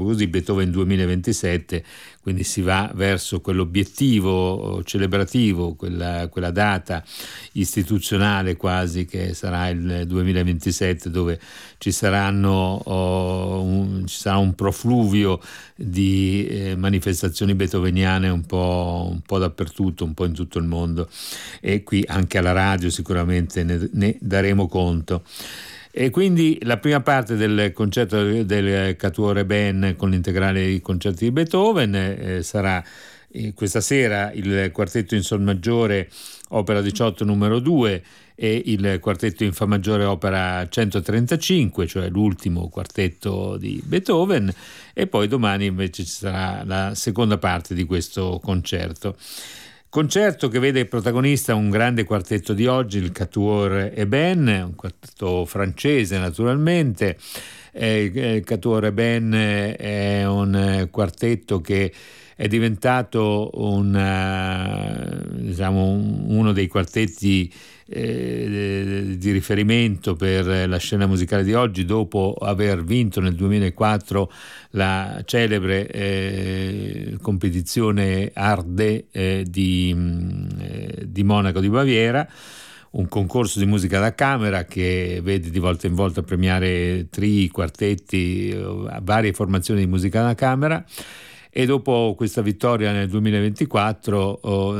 proprio così, Beethoven 2027, quindi si va verso quell'obiettivo celebrativo, quella data istituzionale quasi, che sarà il 2027, dove ci sarà un profluvio di manifestazioni beethoveniane un po' dappertutto, un po' in tutto il mondo, e qui anche alla radio sicuramente ne daremo conto. E quindi la prima parte del concerto del Quatuor Ben con l'integrale dei concerti di Beethoven sarà questa sera il quartetto in sol maggiore opera 18 numero 2 e il quartetto in fa maggiore opera 135, cioè l'ultimo quartetto di Beethoven, e poi domani invece ci sarà la seconda parte di questo concerto. Concerto che vede protagonista un grande quartetto di oggi, il Quatuor Ben, un quartetto francese naturalmente. Il Quatuor Ben è un quartetto che è diventato uno dei quartetti di riferimento per la scena musicale di oggi, dopo aver vinto nel 2004 la celebre competizione Arde di Monaco di Baviera, un concorso di musica da camera che vede di volta in volta premiare trii, quartetti, varie formazioni di musica da camera. E dopo questa vittoria nel 2004,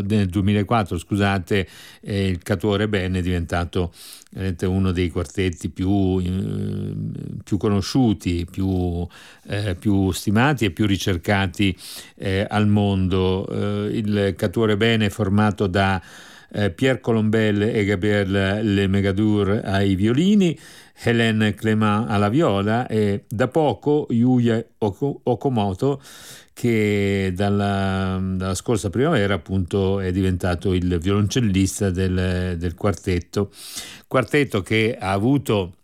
il Quatuor Ben è diventato uno dei quartetti più conosciuti, più stimati e più ricercati al mondo. Il Quatuor Ben è formato da Pierre Colombel e Gabriel Lemegadour ai violini, Hélène Clément alla viola e da poco Yuya Okamoto, che dalla scorsa primavera appunto è diventato il violoncellista del quartetto che ha avuto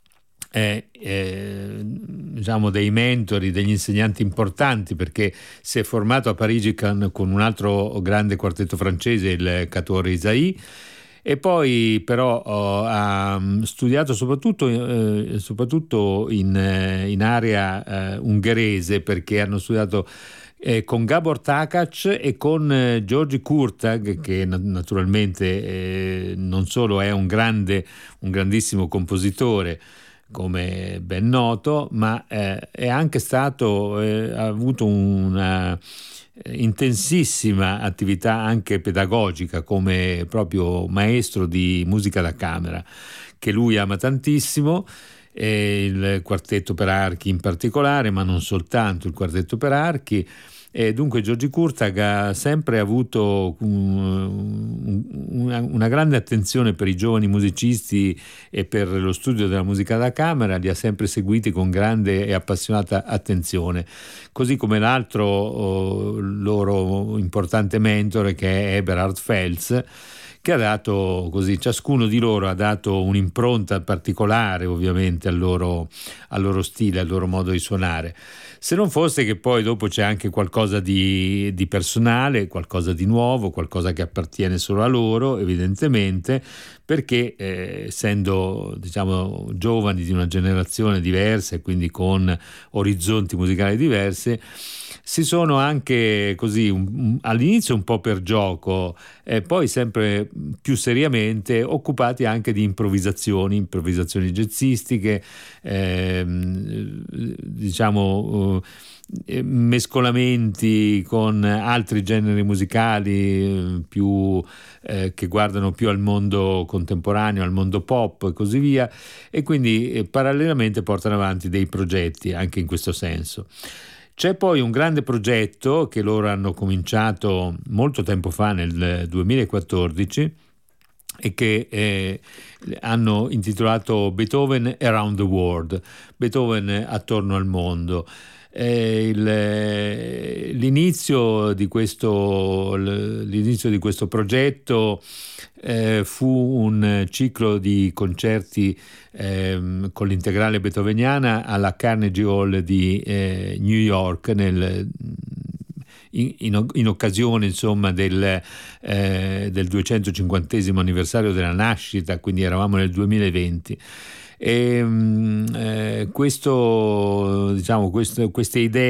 dei mentori, degli insegnanti importanti, perché si è formato a Parigi con un altro grande quartetto francese, il Quatuor Isaïe, e poi però ha studiato soprattutto in area ungherese, perché hanno studiato con Gábor Takács e con György Kurtag, che naturalmente non solo è un grandissimo compositore, come ben noto, ma è anche stato, ha avuto una intensissima attività anche pedagogica come proprio maestro di musica da camera, che lui ama tantissimo, e il quartetto per archi in particolare, ma non soltanto il quartetto per archi. E dunque György Kurtag ha sempre avuto una grande attenzione per i giovani musicisti e per lo studio della musica da camera, li ha sempre seguiti con grande e appassionata attenzione, così come l'altro loro importante mentore, che è Eberhard Fels, che ha dato così, ciascuno di loro ha dato un'impronta particolare ovviamente al loro stile, al loro modo di suonare. Se non fosse che poi dopo c'è anche qualcosa di personale, qualcosa di nuovo, qualcosa che appartiene solo a loro, evidentemente, perché essendo giovani di una generazione diversa e quindi con orizzonti musicali diversi, si sono anche così all'inizio un po' per gioco, poi sempre più seriamente occupati anche di improvvisazioni jazzistiche, mescolamenti con altri generi musicali che guardano più al mondo contemporaneo, al mondo pop e così via, e quindi parallelamente portano avanti dei progetti anche in questo senso. C'è poi un grande progetto che loro hanno cominciato molto tempo fa, nel 2014, e che hanno intitolato Beethoven Around the World, Beethoven attorno al mondo. L'inizio di questo progetto fu un ciclo di concerti con l'integrale beethoveniana alla Carnegie Hall di New York in occasione insomma del 250° anniversario della nascita, quindi eravamo nel 2020. E queste idee